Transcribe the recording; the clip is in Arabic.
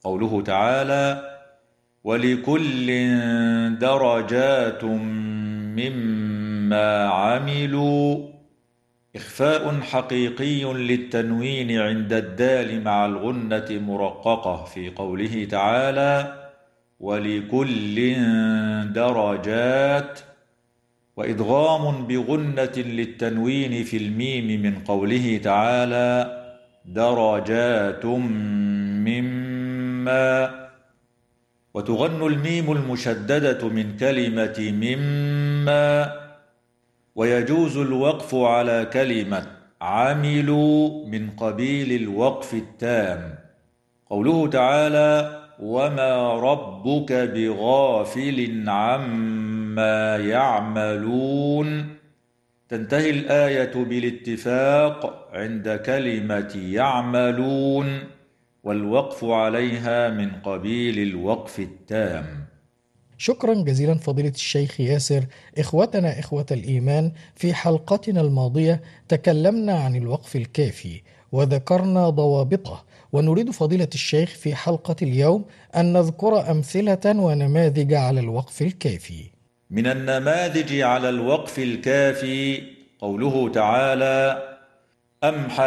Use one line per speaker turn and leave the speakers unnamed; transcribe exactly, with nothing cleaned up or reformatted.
قوله تعالى: ولكل درجات مما عملوا، إخفاء حقيقي للتنوين عند الدال مع الغنة مرققة في قوله تعالى: ولكل درجات، وإدغام بغنة للتنوين في الميم من قوله تعالى: درجات مما، وتغن الميم المشددة من كلمة مما، ويجوز الوقف على كلمة عملوا من قبيل الوقف التام. قوله تعالى: وما ربك بغافل عما يعملون، تنتهي الآية بالاتفاق عند كلمة يعملون، والوقف عليها من قبيل الوقف التام.
شكرا جزيلا فضيلة الشيخ ياسر. إخوتنا إخوة الإيمان، في حلقتنا الماضية تكلمنا عن الوقف الكافي وذكرنا ضوابطه، ونريد فضيلة الشيخ في حلقة اليوم أن نذكر أمثلة ونماذج على الوقف الكافي.
من النماذج على الوقف الكافي قوله تعالى: أم